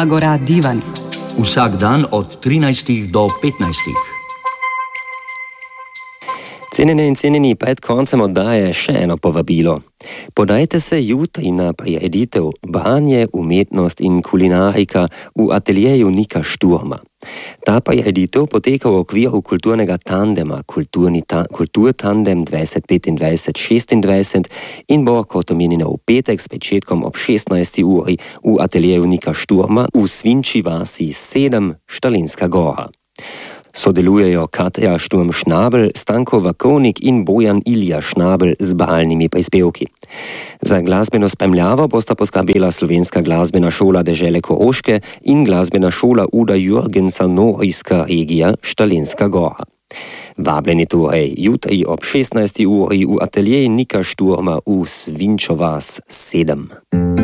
Agora Divan. Vsak dan od 13 do 15. Cenjene in cenjeni, pred koncem oddaje še eno povabilo. Podajte se jutri na prireditev Branje, umetnost in kulinarika v ateljeju Nika Šturma. Ta prireditev poteka v okviru kulturnega tandema Kulturtandem 2025-26 in bo, kot omenjeno, v petek s začetkom ob 16. uri v ateljeju Nika Šturma v Svinči vasi 7, Štalinska gora. Sodelujejo Katja Šturm-Šnabel, Stanko Vakovnik in Bojan Ilja Šnabel z bralnimi prispevki. Za glasbeno spremljavo bosta poskrbela Slovenska glasbena šola dežele Koroške in glasbena šola Uda Jürgensa Norijska regija Štalinska gora. Vabljeni torej jutri ob 16. uri v ateljeji Nika Šturma v Svinčo vas 7.